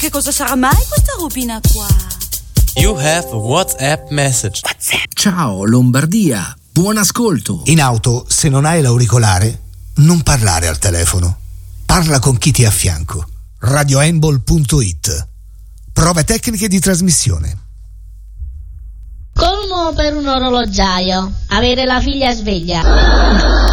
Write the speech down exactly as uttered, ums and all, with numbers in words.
che cosa sarà mai questa robina qua? You have a WhatsApp message. Ciao Lombardia, buon ascolto. In auto, se non hai l'auricolare, non parlare al telefono. Parla con chi ti è a fianco. radioembol punto it. Prove tecniche di trasmissione. Colmo per un orologiaio: avere la figlia sveglia.